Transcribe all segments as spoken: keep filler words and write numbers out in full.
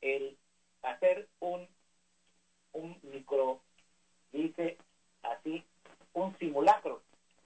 el hacer un, un micro, dice así, un simulacro,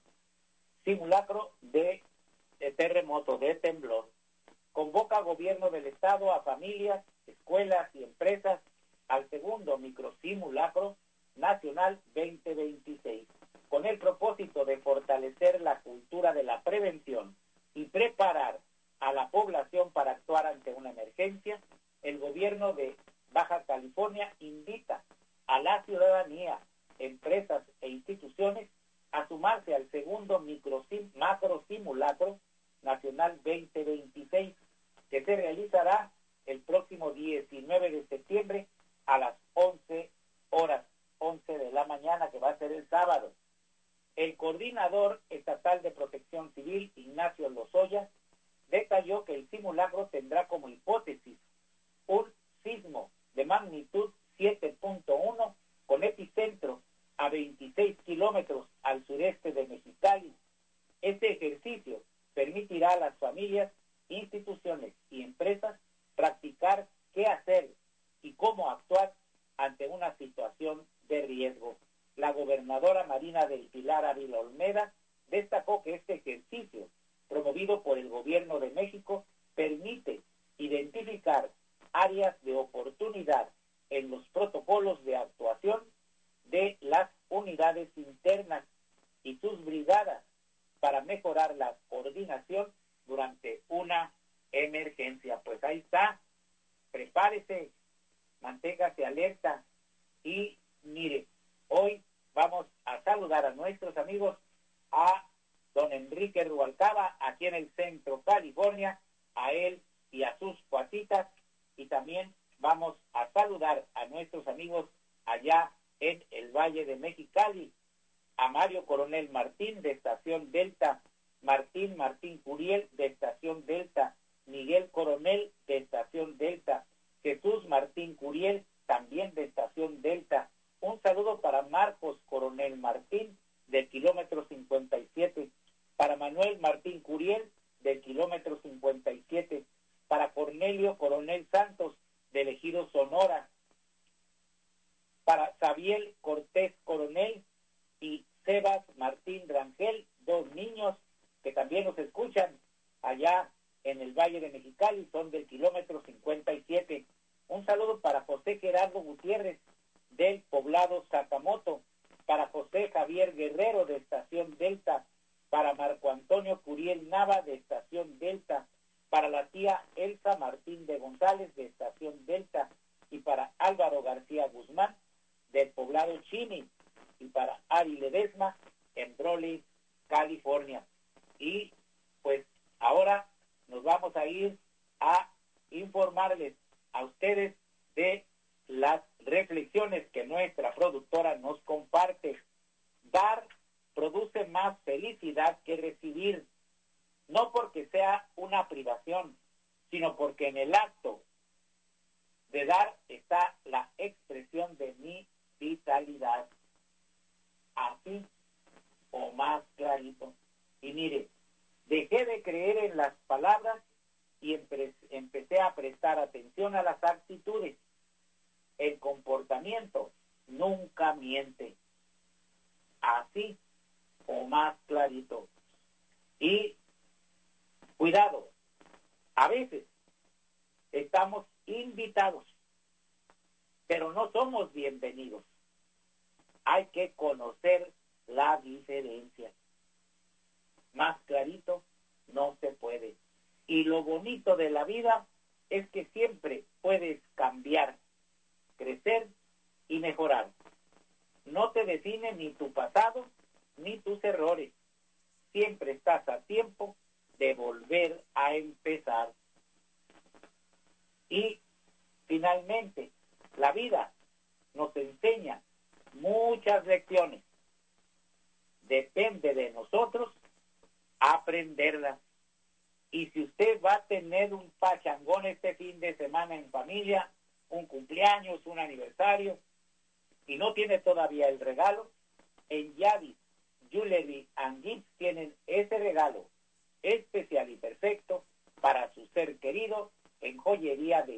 simulacro de, de terremoto, de temblor. Convoca gobierno del estado a familias, escuelas y empresas al segundo microsimulacro nacional veinte veintiséis, con el propósito de fortalecer la cultura de la prevención y preparar a la población para actuar ante una emergencia. El gobierno de Baja California invita a la ciudadanía, empresas e instituciones a sumarse al segundo microsim, macro simulacro nacional veinte veintiséis, que se realizará el próximo diecinueve de septiembre a las once horas, once de la mañana, que va a ser el sábado. El coordinador estatal de Protección Civil, Ignacio Lozoya, detalló que el simulacro tendrá como hipótesis un sismo de magnitud siete punto uno con epicentro a veintiséis kilómetros al sureste de Mexicali. Este ejercicio permitirá a las familias, instituciones y empresas practicar qué hacer y cómo actuar ante una situación de riesgo. La gobernadora Marina del Pilar Ávila Olmeda destacó que este ejercicio, promovido por el gobierno de México, permite identificar áreas de oportunidad en los protocolos de actuación de las unidades internas y sus brigadas para mejorar la coordinación durante una emergencia. Pues ahí está, prepárese, manténgase alerta y mire, hoy vamos a saludar a nuestros amigos, a don Enrique Rubalcaba, aquí en el Centro California, a él y a sus cuatitas, y también vamos a saludar a nuestros amigos allá en el Valle de Mexicali, a Mario Coronel Martín de Estación Delta, Martín Martín Curiel de Estación Delta, Miguel Coronel de Estación Delta, Jesús Martín Curiel también de Estación Delta. Un saludo para Marcos Coronel Martín del kilómetro cincuenta y siete, para Manuel Martín Curiel del kilómetro cincuenta y siete, para Cornelio Coronel Santos del Ejido Sonora, para Xavier Cortés Coronel y Sebas Martín Rangel, dos niños que también nos escuchan allá en el Valle de Mexicali, son del kilómetro cincuenta y siete. Un saludo para José Gerardo Gutiérrez del poblado Sakamoto, para José Javier Guerrero de Estación Delta, para Marco Antonio Curiel Nava de Estación Delta, para la tía Elsa Martín de González de Estación Delta, y para Álvaro García Guzmán del poblado Chini, y para Ari Ledesma en Broly, California. Y pues ahora nos vamos a ir a informarles a ustedes de las reflexiones que nuestra productora nos comparte. Dar produce más felicidad que recibir, no porque sea una privación, sino porque en el acto de dar está la expresión de mi vitalidad. Así o más clarito. Y mire, dejé de creer en las palabras y empe- empecé a prestar atención a las actitudes. El comportamiento nunca miente. Así o más clarito. Y cuidado, a veces estamos invitados, pero no somos bienvenidos. Hay que conocer la diferencia. Más clarito no se puede. Y lo bonito de la vida es que siempre puedes cambiar, crecer y mejorar. No te define ni tu pasado ni tus errores. Siempre estás a tiempo de volver a empezar. Y finalmente, la vida nos enseña muchas lecciones. Depende de nosotros aprenderlas. Y si usted va a tener un pachangón este fin de semana en familia, un cumpleaños, un aniversario, y no tiene todavía el regalo, en Yavis Jewelry and Gifts tienen ese regalo especial y perfecto para su ser querido en joyería de